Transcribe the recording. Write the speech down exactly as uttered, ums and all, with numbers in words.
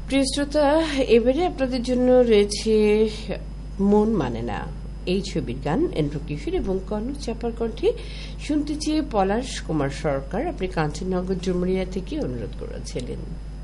প্রিয় শ্রোতা, এবারে আপনাদের জন্য রয়েছে মন মানে না এই ছবির গান এন্ড্রু কিশোর এবং কনক চাপার কণ্ঠে। শুনতে চেয়ে পলাশ কুমার সরকার আপনি কাঞ্চননগর ডুমুরিয়া থেকে অনুরোধ করেছিলেন।